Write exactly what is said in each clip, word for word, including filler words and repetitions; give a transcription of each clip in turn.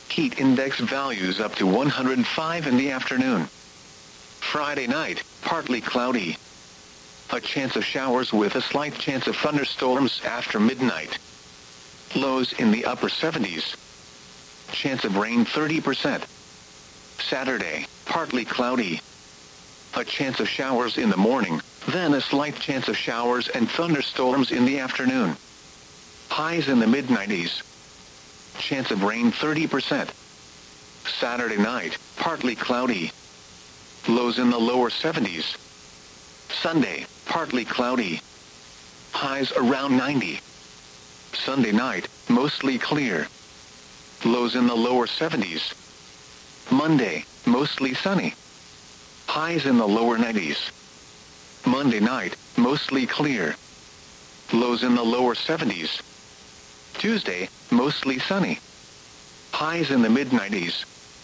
Heat index values up to one hundred five in the afternoon. Friday night, partly cloudy. A chance of showers with a slight chance of thunderstorms after midnight. Lows in the upper seventies. Chance of rain thirty percent. Saturday, partly cloudy. A chance of showers in the morning, then a slight chance of showers and thunderstorms in the afternoon. Highs in the mid nineties. Chance of rain thirty percent. Saturday night, partly cloudy. Lows in the lower seventies. Sunday, partly cloudy. Highs around ninety. Sunday night, mostly clear. Lows in the lower seventies. Monday, mostly sunny. Highs in the lower nineties. Monday night, mostly clear. Lows in the lower seventies. Tuesday, mostly sunny. Highs in the mid nineties.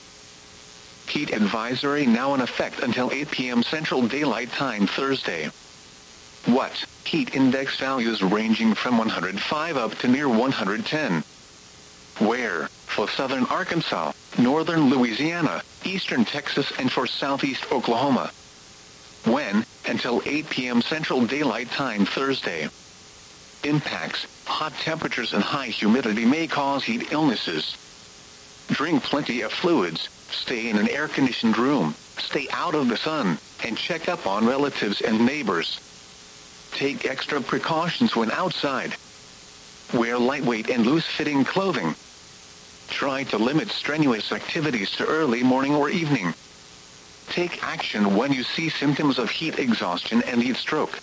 Heat advisory now in effect until eight p m Central Daylight Time Thursday. What? Heat index values ranging from one hundred five up to near one hundred ten. Where? For southern Arkansas, northern Louisiana, eastern Texas and for southeast Oklahoma. When? Until eight p m Central Daylight Time Thursday. Impacts: hot temperatures and high humidity may cause heat illnesses. Drink plenty of fluids, stay in an air-conditioned room, stay out of the sun, and check up on relatives and neighbors. Take extra precautions when outside. Wear lightweight and loose-fitting clothing. Try to limit strenuous activities to early morning or evening. Take action when you see symptoms of heat exhaustion and heat stroke.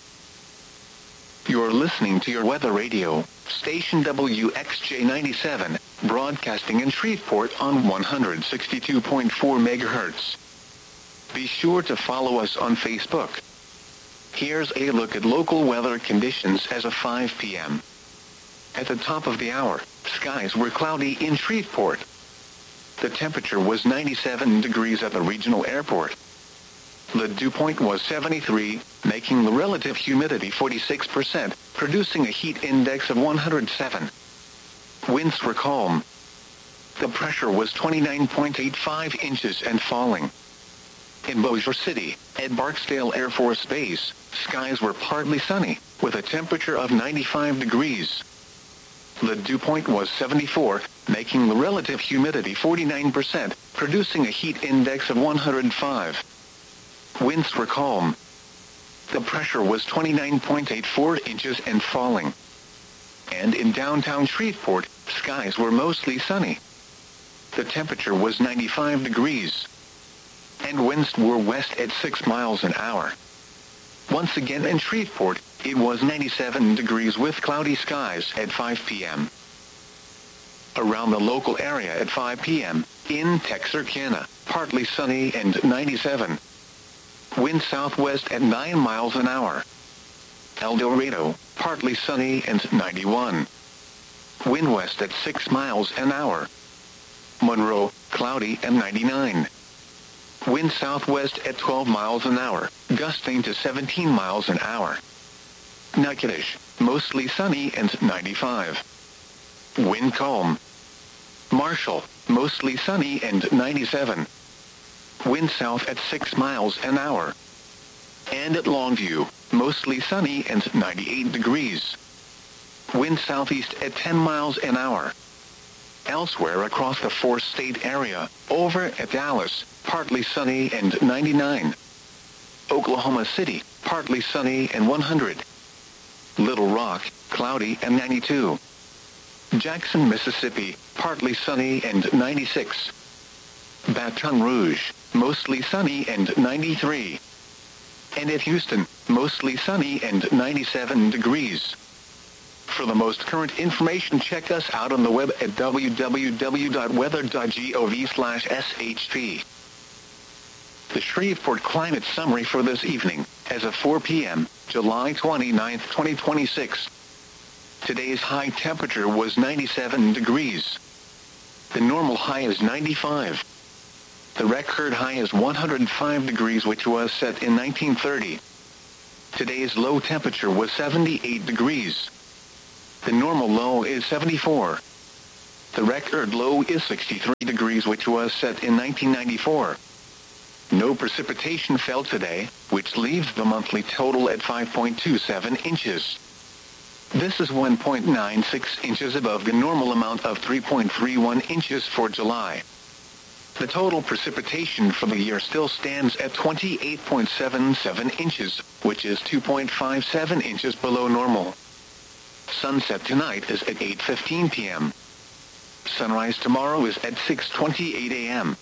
You're listening to your weather radio, station W X J ninety-seven, broadcasting in Shreveport on one hundred sixty-two point four megahertz. Be sure to follow us on Facebook. Here's a look at local weather conditions as of five p m At the top of the hour, skies were cloudy in Shreveport. The temperature was ninety-seven degrees at the regional airport. The dew point was seventy-three, making the relative humidity forty-six percent, producing a heat index of one hundred seven. Winds were calm. The pressure was twenty-nine point eight five inches and falling. In Bossier City, at Barksdale Air Force Base, skies were partly sunny, with a temperature of ninety-five degrees. The dew point was seventy-four, making the relative humidity forty-nine percent, producing a heat index of one hundred five. Winds were calm. The pressure was twenty-nine point eight four inches and falling. And in downtown Shreveport, skies were mostly sunny. The temperature was ninety-five degrees. And winds were west at six miles an hour. Once again in Shreveport, it was ninety-seven degrees with cloudy skies at five p m Around the local area at five p m, in Texarkana, partly sunny and ninety-seven. Wind southwest at nine miles an hour. El Dorado, partly sunny and ninety-one. Wind west at six miles an hour. Monroe, cloudy and ninety-nine. Wind southwest at twelve miles an hour, gusting to seventeen miles an hour. Natchitoches, mostly sunny and ninety-five. Wind calm. Marshall, mostly sunny and ninety-seven. Wind south at six miles an hour. And at Longview, mostly sunny and ninety-eight degrees. Wind southeast at ten miles an hour. Elsewhere across the four-state area, over at Dallas, partly sunny and ninety-nine. Oklahoma City, partly sunny and one hundred. Little Rock, cloudy and ninety-two. Jackson, Mississippi, partly sunny and ninety-six. Baton Rouge, mostly sunny and ninety-three. And at Houston, mostly sunny and ninety-seven degrees. For the most current information, check us out on the web at w w w dot weather dot gov slash s h p. The Shreveport Climate Summary for this evening, as of four p m, July twenty-ninth, twenty twenty-six. Today's high temperature was ninety-seven degrees. The normal high is ninety-five. The record high is one hundred five degrees, which was set in nineteen thirty. Today's low temperature was seventy-eight degrees. The normal low is seventy-four. The record low is sixty-three degrees, which was set in nineteen ninety-four. No precipitation fell today, which leaves the monthly total at five point two seven inches. This is one point nine six inches above the normal amount of three point three one inches for July. The total precipitation for the year still stands at twenty-eight point seven seven inches, which is two point five seven inches below normal. Sunset tonight is at eight fifteen p m Sunrise tomorrow is at six twenty-eight a m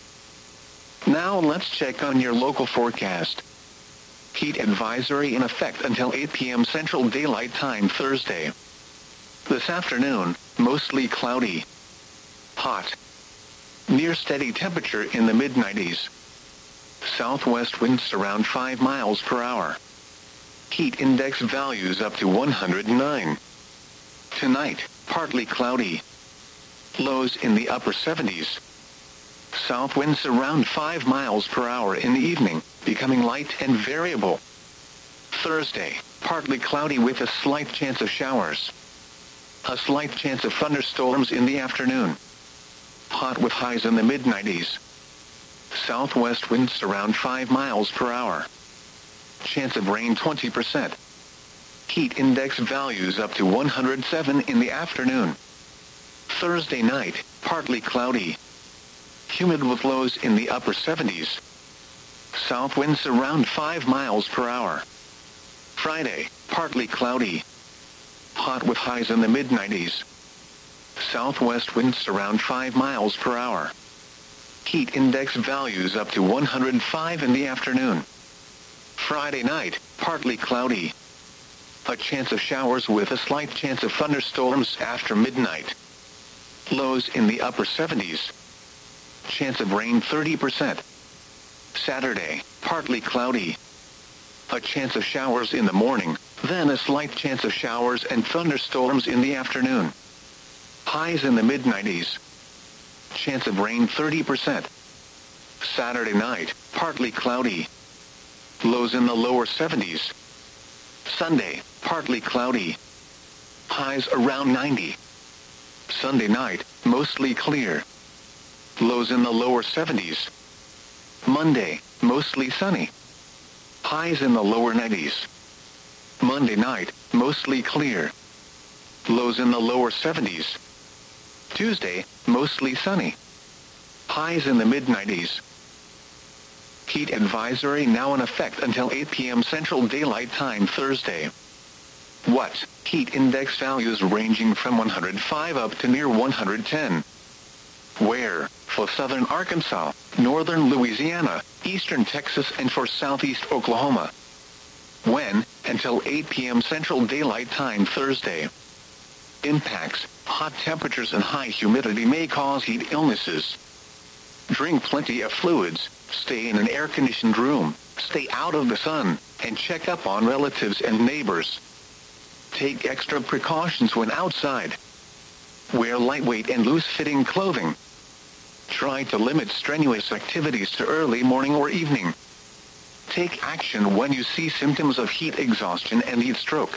Now let's check on your local forecast. Heat advisory in effect until eight p m Central Daylight Time Thursday. This afternoon, mostly cloudy. Hot. Near steady temperature in the mid nineties. Southwest winds around five miles per hour. Heat index values up to one hundred nine. Tonight, partly cloudy. Lows in the upper seventies. South winds around five miles per hour in the evening, becoming light and variable. Thursday, partly cloudy with a slight chance of showers. A slight chance of thunderstorms in the afternoon. Hot with highs in the mid nineties. Southwest winds around five miles per hour. Chance of rain twenty percent. Heat index values up to one hundred seven in the afternoon. Thursday night, partly cloudy. Humid with lows in the upper seventies. South winds around five miles per hour. Friday, partly cloudy. Hot with highs in the mid nineties. Southwest winds around five miles per hour. Heat index values up to one hundred five in the afternoon. Friday night, partly cloudy. A chance of showers with a slight chance of thunderstorms after midnight. Lows in the upper seventies. Chance of rain thirty percent. Saturday, partly cloudy. A chance of showers in the morning, then a slight chance of showers and thunderstorms in the afternoon. Highs in the mid nineties. Chance of rain thirty percent. Saturday night, partly cloudy. Lows in the lower seventies. Sunday, partly cloudy. Highs around ninety. Sunday night, mostly clear. Lows in the lower seventies. Monday, mostly sunny. Highs in the lower nineties. Monday night, mostly clear. Lows in the lower seventies. Tuesday, mostly sunny. Highs in the mid nineties. Heat advisory now in effect until eight p m Central Daylight Time Thursday. What? Heat index values ranging from one hundred five up to near one hundred ten. Where? For southern Arkansas, northern Louisiana, eastern Texas, and for southeast Oklahoma. When? Until eight p m Central Daylight Time Thursday. Impacts. Hot temperatures and high humidity may cause heat illnesses. Drink plenty of fluids, stay in an air-conditioned room, stay out of the sun, and check up on relatives and neighbors. Take extra precautions when outside. Wear lightweight and loose-fitting clothing. Try to limit strenuous activities to early morning or evening. Take action when you see symptoms of heat exhaustion and heat stroke.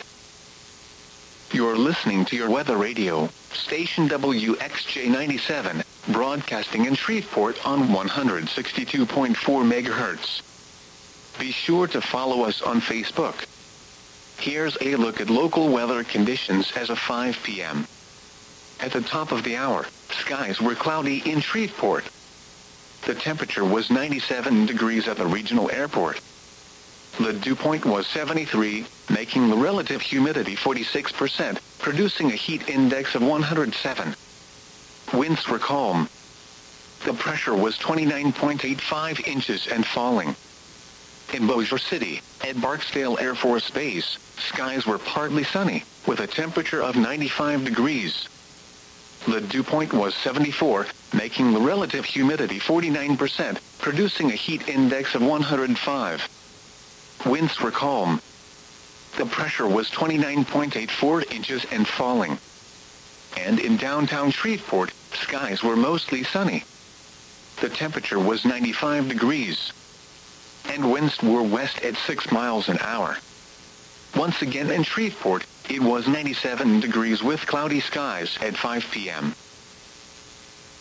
You're listening to your weather radio, station W X J ninety-seven, broadcasting in Shreveport on one hundred sixty-two point four megahertz. Be sure to follow us on Facebook. Here's a look at local weather conditions as of five p m At the top of the hour, skies were cloudy in Shreveport. The temperature was ninety-seven degrees at the regional airport. The dew point was seventy-three, making the relative humidity forty-six percent, producing a heat index of one hundred seven. Winds were calm. The pressure was twenty-nine point eight five inches and falling. In Bossier City, at Barksdale Air Force Base, skies were partly sunny, with a temperature of ninety-five degrees. The dew point was seventy-four, making the relative humidity forty-nine percent, producing a heat index of one hundred five. Winds were calm. The pressure was twenty-nine point eight four inches and falling. And in downtown Shreveport, skies were mostly sunny. The temperature was ninety-five degrees. And winds were west at six miles an hour. Once again in Shreveport, it was ninety-seven degrees with cloudy skies at five p m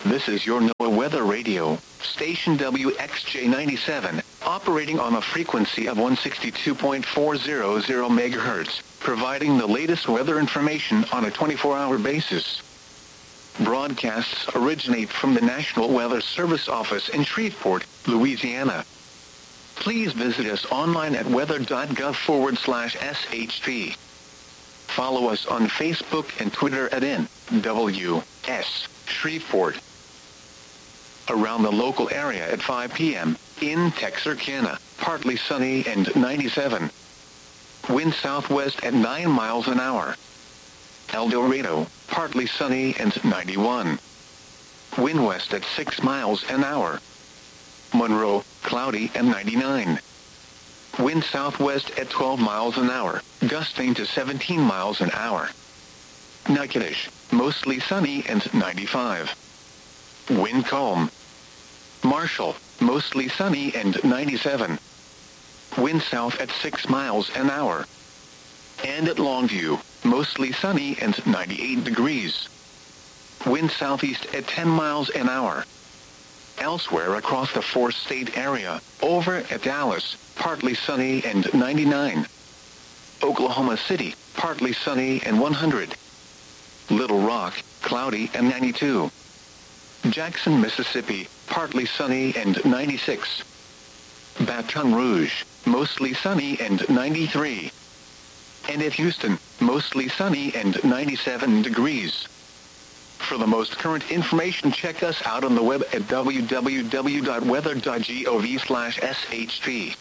This is your NOAA Weather Radio, station W X J ninety-seven, operating on a frequency of one sixty-two point four hundred megahertz, providing the latest weather information on a twenty-four hour basis. Broadcasts originate from the National Weather Service office in Shreveport, Louisiana. Please visit us online at weather.gov forward slash SHP. Follow us on Facebook and Twitter at N W S Shreveport. Around the local area at five p.m., in Texarkana, partly sunny and ninety-seven. Wind southwest at nine miles an hour. El Dorado, partly sunny and ninety-one. Wind west at six miles an hour. Monroe, cloudy and ninety-nine. Wind southwest at twelve miles an hour, gusting to seventeen miles an hour. Natchitoches, mostly sunny and ninety-five. Wind calm. Marshall, mostly sunny and ninety-seven. Wind south at six miles an hour. And at Longview, mostly sunny and ninety-eight degrees. Wind southeast at ten miles an hour. Elsewhere across the four-state area, over at Dallas, partly sunny and ninety-nine. Oklahoma City, partly sunny and one hundred. Little Rock, cloudy and ninety-two. Jackson, Mississippi, partly sunny and ninety-six. Baton Rouge, mostly sunny and ninety-three. And at Houston, mostly sunny and ninety-seven degrees. For the most current information, check us out on the web at w w w dot weather dot gov slash S H P.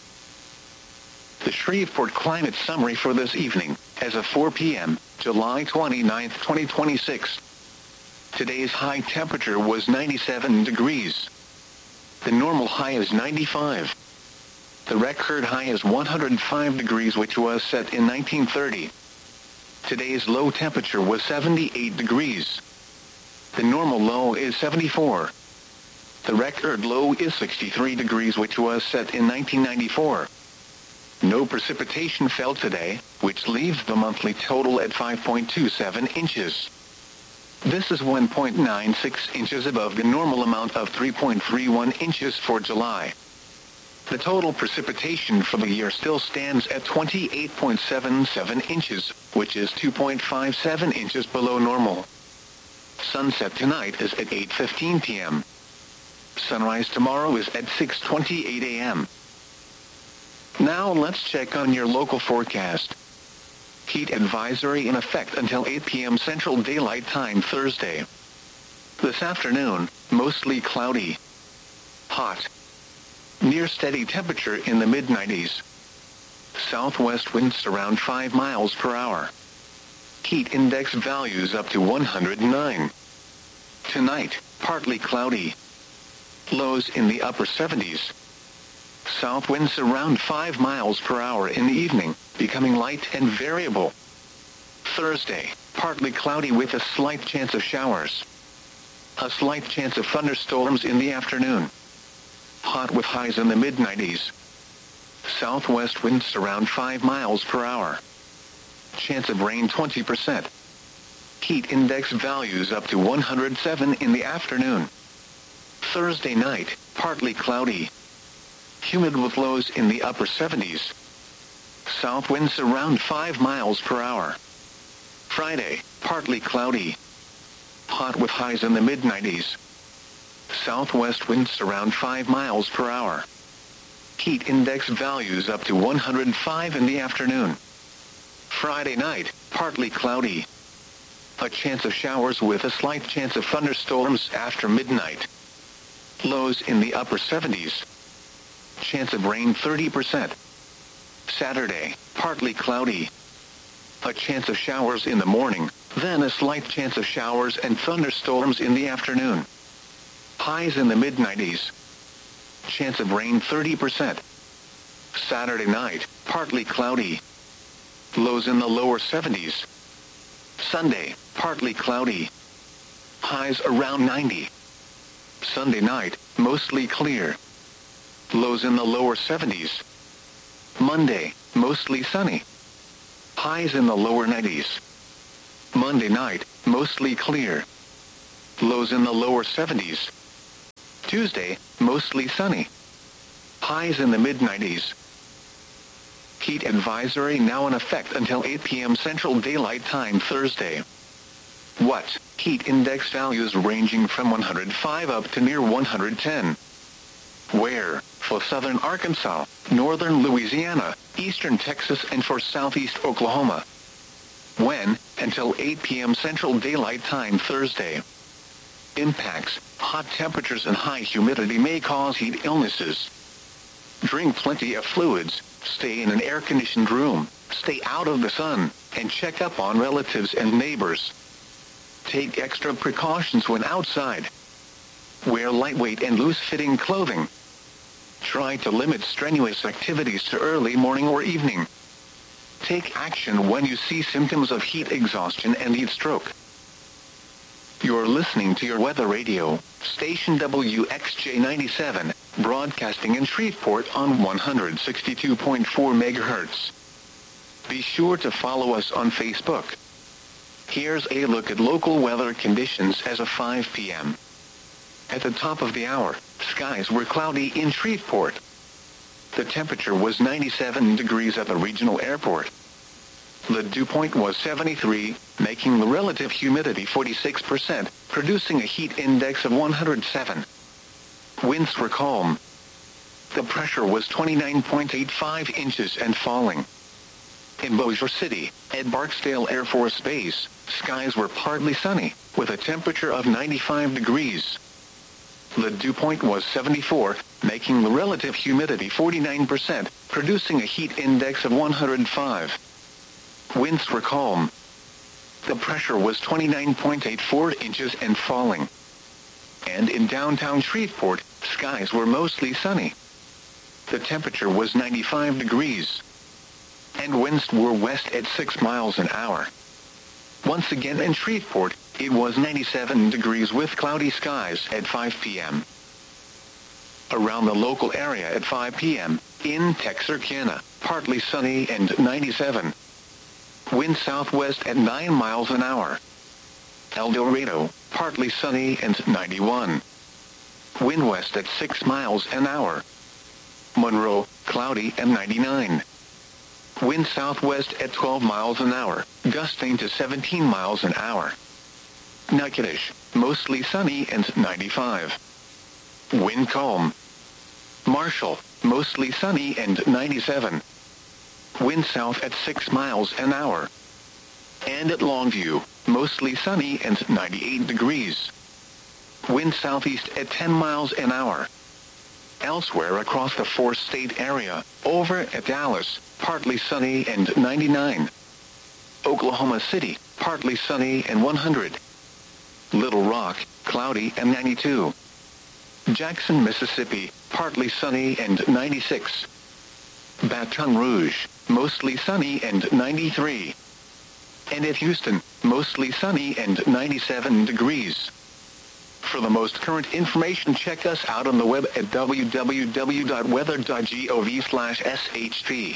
The Shreveport Climate Summary for this evening, as of four p.m., July twenty-ninth, twenty twenty-six. Today's high temperature was ninety-seven degrees. The normal high is ninety-five. The record high is one hundred five degrees, which was set in nineteen thirty. Today's low temperature was seventy-eight degrees. The normal low is seventy-four. The record low is sixty-three degrees, which was set in nineteen ninety-four. No precipitation fell today, which leaves the monthly total at five point two seven inches. This is one point nine six inches above the normal amount of three point three one inches for July. The total precipitation for the year still stands at twenty-eight point seven seven inches, which is two point five seven inches below normal. Sunset tonight is at eight fifteen p.m. Sunrise tomorrow is at six twenty-eight a.m. Now let's check on your local forecast. Heat advisory in effect until eight p.m. Central Daylight Time Thursday. This afternoon, mostly cloudy. Hot. Near steady temperature in the mid nineties. Southwest winds around five miles per hour. Heat index values up to one hundred nine. Tonight, partly cloudy. Lows in the upper seventies. South winds around five miles per hour in the evening, becoming light and variable. Thursday, partly cloudy with a slight chance of showers. A slight chance of thunderstorms in the afternoon. Hot with highs in the mid nineties. Southwest winds around five miles per hour. Chance of rain twenty percent. Heat index values up to one hundred seven in the afternoon. Thursday night, partly cloudy. Humid with lows in the upper seventies. South winds around five miles per hour. Friday, partly cloudy. Hot with highs in the mid nineties. Southwest winds around five miles per hour. Heat index values up to one hundred five in the afternoon. Friday night, partly cloudy. A chance of showers with a slight chance of thunderstorms after midnight. Lows in the upper seventies. Chance of rain thirty percent. Saturday, partly cloudy. A chance of showers in the morning, then a slight chance of showers and thunderstorms in the afternoon. Highs in the mid nineties. Chance of rain thirty percent. Saturday night, partly cloudy. Lows in the lower seventies. Sunday, partly cloudy. Highs around ninety. Sunday night, mostly clear. Lows in the lower seventies. Monday, mostly sunny. Highs in the lower nineties. Monday night, mostly clear. lows in the lower seventies. Tuesday, mostly sunny. Highs in the mid nineties. Heat advisory now in effect until eight p m Central Daylight Time Thursday. What? Heat index values ranging from one hundred five up to near one hundred ten. Where? For southern Arkansas, northern Louisiana, eastern Texas, and for southeast Oklahoma. When? Until eight p m Central Daylight Time Thursday. Impacts: hot temperatures and high humidity may cause heat illnesses. Drink plenty of fluids, stay in an air-conditioned room, stay out of the sun, and check up on relatives and neighbors. Take extra precautions when outside. Wear lightweight and loose-fitting clothing. Try to limit strenuous activities to early morning or evening. Take action when you see symptoms of heat exhaustion and heat stroke. You're listening to your weather radio, station W X J ninety-seven, broadcasting in Shreveport on one hundred sixty-two point four megahertz. Be sure to follow us on Facebook. Here's a look at local weather conditions as of five p m At the top of the hour, skies were cloudy in Shreveport. The temperature was ninety-seven degrees at the regional airport. The dew point was seventy-three, making the relative humidity forty-six percent, producing a heat index of one hundred seven. Winds were calm. The pressure was twenty-nine point eight five inches and falling. In Bossier City, at Barksdale Air Force Base, skies were partly sunny, with a temperature of ninety-five degrees. The dew point was seventy-four, making the relative humidity forty-nine percent, producing a heat index of one hundred five. Winds were calm. The pressure was twenty-nine point eight four inches and falling. And in downtown Shreveport, skies were mostly sunny. The temperature was ninety-five degrees. And winds were west at six miles an hour. Once again in Shreveport, it was ninety-seven degrees with cloudy skies at five p m Around the local area at five p m, in Texarkana, partly sunny and ninety-seven. Wind southwest at nine miles an hour. El Dorado, partly sunny and ninety-one. Wind west at six miles an hour. Monroe, cloudy and ninety-nine. Wind southwest at twelve miles an hour, gusting to seventeen miles an hour. Natchitoches, mostly sunny and ninety-five. Wind calm. Marshall, mostly sunny and ninety-seven. Wind south at six miles an hour. And at Longview, mostly sunny and ninety-eight degrees. Wind southeast at ten miles an hour. Elsewhere across the four-state area, over at Dallas, partly sunny and ninety-nine. Oklahoma City, partly sunny and one hundred. Little Rock, cloudy and ninety-two. Jackson, Mississippi, partly sunny and ninety-six. Baton Rouge, mostly sunny and ninety-three. And at Houston, mostly sunny and ninety-seven degrees. For the most current information, check us out on the web at w w w dot weather dot gov slash s h p.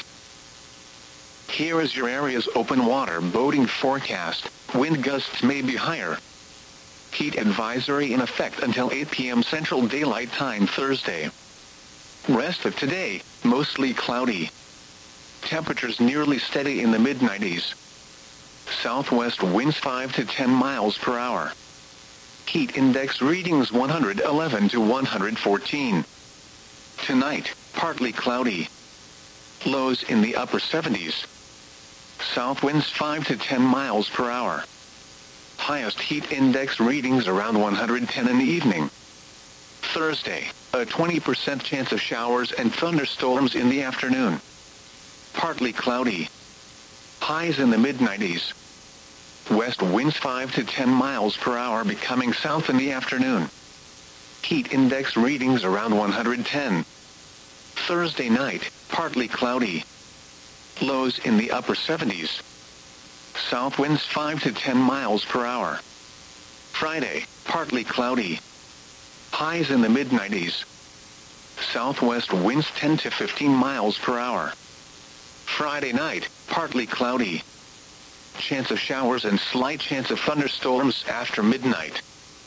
Here is your area's open water boating forecast. Wind gusts may be higher. Heat advisory in effect until eight p m Central Daylight Time Thursday. Rest of today, mostly cloudy. Temperatures nearly steady in the mid nineties. Southwest winds five to ten miles per hour. Heat index readings one hundred eleven to one hundred fourteen. Tonight, partly cloudy. Lows in the upper seventies. South winds five to ten miles per hour. Highest heat index readings around one hundred ten in the evening. Thursday, a twenty percent chance of showers and thunderstorms in the afternoon. Partly cloudy. Highs in the mid nineties. West winds five to ten miles per hour becoming south in the afternoon. Heat index readings around one hundred ten. Thursday night, partly cloudy. Lows in the upper seventies. South winds five to ten miles per hour. Friday, partly cloudy. Highs in the mid nineties. Southwest winds ten to fifteen miles per hour. Friday night, partly cloudy. Chance of showers and slight chance of thunderstorms after midnight.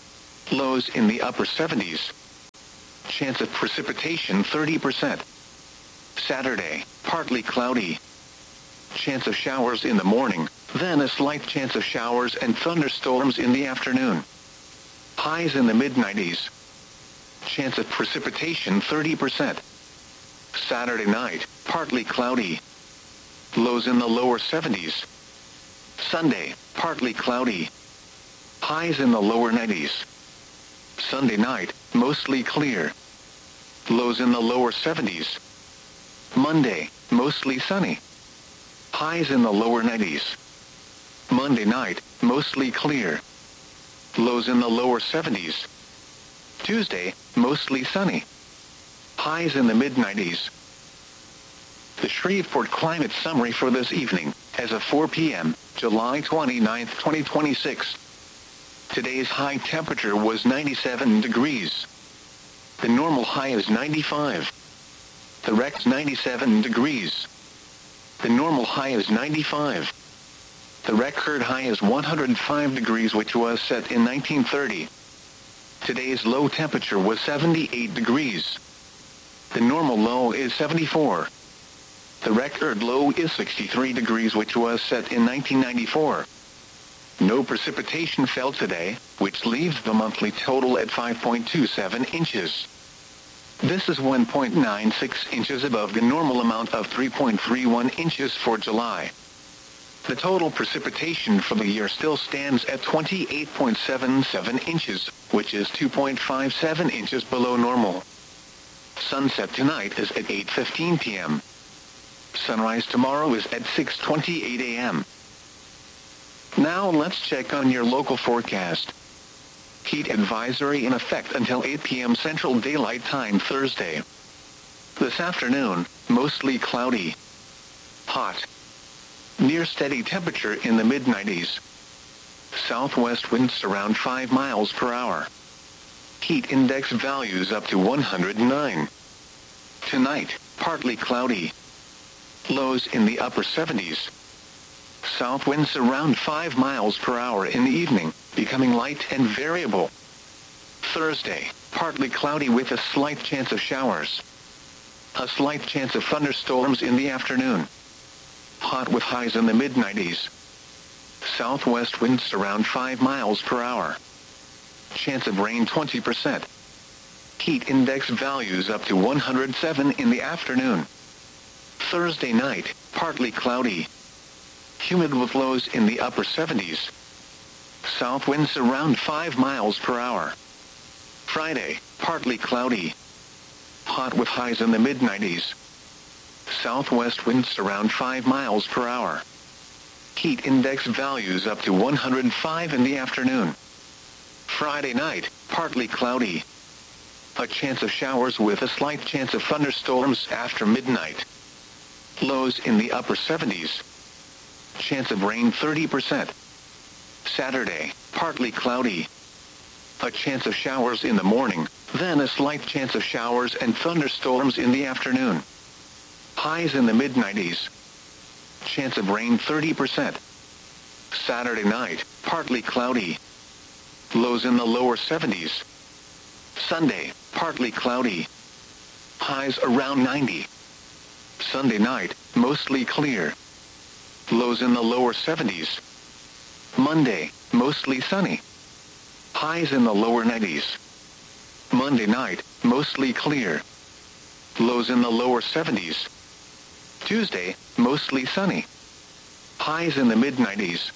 Lows in the upper seventies. Chance of precipitation thirty percent. Saturday, partly cloudy. Chance of showers in the morning, then a slight chance of showers and thunderstorms in the afternoon. Highs in the mid nineties. Chance of precipitation thirty percent. Saturday night, partly cloudy. Lows in the lower seventies. Sunday, partly cloudy. Highs in the lower nineties. Sunday night, mostly clear. Lows in the lower seventies. Monday, mostly sunny. Highs in the lower nineties. Monday night, mostly clear. Lows in the lower seventies. Tuesday, mostly sunny. Highs in the mid nineties. The Shreveport Climate Summary for this evening, as of four p m, July twenty-ninth, twenty twenty-six. Today's high temperature was ninety-seven degrees. The normal high is ninety-five. The rec's ninety-seven degrees. The normal high is ninety-five. The record high is one hundred five degrees, which was set in nineteen thirty. Today's low temperature was seventy-eight degrees. The normal low is seventy-four. The record low is sixty-three degrees, which was set in nineteen ninety-four. No precipitation fell today, which leaves the monthly total at five point two seven inches. This is one point nine six inches above the normal amount of three point three one inches for July. The total precipitation for the year still stands at twenty-eight point seven seven inches, which is two point five seven inches below normal. Sunset tonight is at eight fifteen p m Sunrise tomorrow is at six twenty-eight a m Now let's check on your local forecast. Heat advisory in effect until eight p m Central Daylight Time Thursday. This afternoon, mostly cloudy. Hot. Near steady temperature in the mid nineties. Southwest winds around five miles per hour. Heat index values up to one hundred nine. Tonight, partly cloudy. Lows in the upper seventies. South winds around five miles per hour in the evening, becoming light and variable. Thursday, partly cloudy with a slight chance of showers. A slight chance of thunderstorms in the afternoon. Hot with highs in the mid nineties. Southwest winds around five miles per hour. Chance of rain twenty percent. Heat index values up to one hundred seven in the afternoon. Thursday night, partly cloudy. Humid with lows in the upper seventies. South winds around five miles per hour. Friday, partly cloudy. Hot with highs in the mid nineties. Southwest winds around five miles per hour. Heat index values up to one hundred five in the afternoon. Friday night, partly cloudy. A chance of showers with a slight chance of thunderstorms after midnight. Lows in the upper seventies. Chance of rain thirty percent. Saturday, partly cloudy. A chance of showers in the morning, then a slight chance of showers and thunderstorms in the afternoon. Highs in the mid nineties. Chance of rain thirty percent. Saturday night, partly cloudy. Lows in the lower seventies. Sunday, partly cloudy. Highs around ninety. Sunday night, mostly clear. Lows in the lower seventies. Monday, mostly sunny. Highs in the lower nineties. Monday night, mostly clear. Lows in the lower seventies. Tuesday, mostly sunny. Highs in the mid nineties.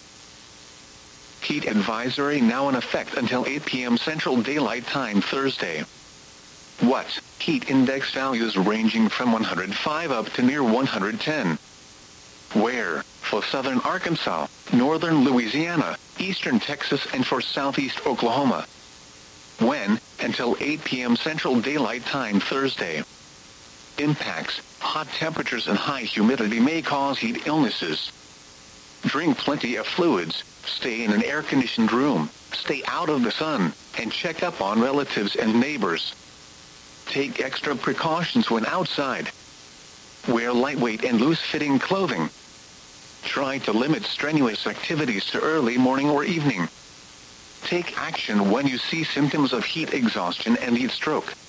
Heat advisory now in effect until eight p m Central Daylight Time Thursday. Watts, heat index values ranging from one hundred five up to near one hundred ten. Where, for southern Arkansas, northern Louisiana, eastern Texas and for southeast Oklahoma. When, until eight p m Central Daylight Time Thursday. Impacts, hot temperatures and high humidity may cause heat illnesses. Drink plenty of fluids, stay in an air-conditioned room, stay out of the sun, and check up on relatives and neighbors. Take extra precautions when outside. Wear lightweight and loose-fitting clothing. Try to limit strenuous activities to early morning or evening. Take action when you see symptoms of heat exhaustion and heat stroke.